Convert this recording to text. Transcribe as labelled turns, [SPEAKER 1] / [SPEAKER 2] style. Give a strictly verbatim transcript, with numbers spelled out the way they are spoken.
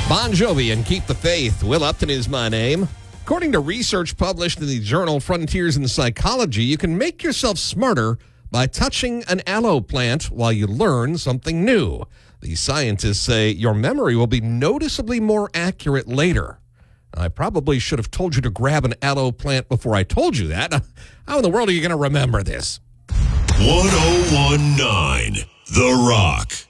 [SPEAKER 1] Bon Jovi and Keep the Faith. Will Upton is my name. According to research published in the journal Frontiers in Psychology, you can make yourself smarter by touching an aloe plant while you learn something new. The scientists say your memory will be noticeably more accurate later. I probably should have told you to grab an aloe plant before I told you that. How in the world are you going to remember this?
[SPEAKER 2] ten nineteen The Rock.